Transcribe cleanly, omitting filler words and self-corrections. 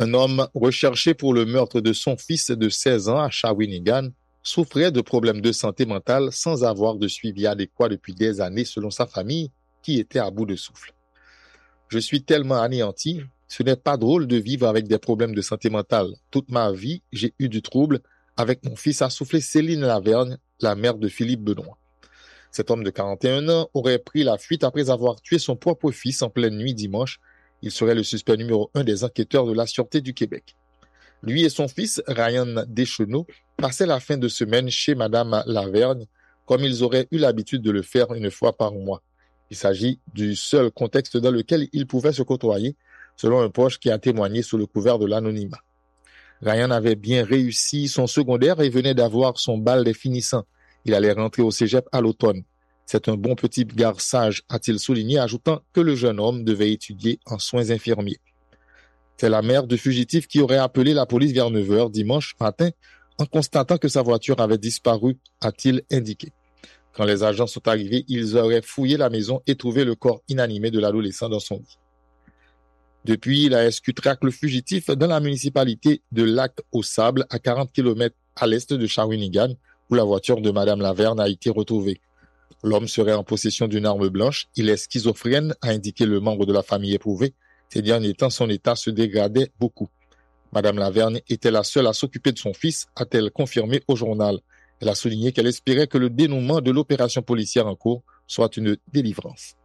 Un homme recherché pour le meurtre de son fils de 16 ans à Shawinigan souffrait de problèmes de santé mentale sans avoir de suivi adéquat depuis des années selon sa famille qui était à bout de souffle. Je suis tellement anéanti, ce n'est pas drôle de vivre avec des problèmes de santé mentale. Toute ma vie, j'ai eu du trouble avec mon fils, a soufflé Céline Lavergne, la mère de Philippe Benoît. Cet homme de 41 ans aurait pris la fuite après avoir tué son propre fils en pleine nuit dimanche. Il serait le suspect numéro 1 des enquêteurs de la Sûreté du Québec. Lui et son fils, Ryan Deschenaux, passaient la fin de semaine chez Madame Lavergne, comme ils auraient eu l'habitude de le faire une fois par mois. Il s'agit du seul contexte dans lequel ils pouvaient se côtoyer, selon un proche qui a témoigné sous le couvert de l'anonymat. Ryan avait bien réussi son secondaire et venait d'avoir son bal des finissants. Il allait rentrer au cégep à l'automne. C'est un bon petit gars sage, a-t-il souligné, ajoutant que le jeune homme devait étudier en soins infirmiers. C'est la mère du fugitif qui aurait appelé la police vers 9 heures dimanche matin en constatant que sa voiture avait disparu, a-t-il indiqué. Quand les agents sont arrivés, ils auraient fouillé la maison et trouvé le corps inanimé de l'adolescent dans son lit. Depuis, la SQ traque le fugitif dans la municipalité de Lac-aux-Sables, à 40 km à l'est de Shawinigan, où la voiture de Madame Lavergne a été retrouvée. L'homme serait en possession d'une arme blanche. Il est schizophrène, a indiqué le membre de la famille éprouvé. Ces derniers temps, son état se dégradait beaucoup. Madame Lavergne était la seule à s'occuper de son fils, a-t-elle confirmé au journal. Elle a souligné qu'elle espérait que le dénouement de l'opération policière en cours soit une délivrance.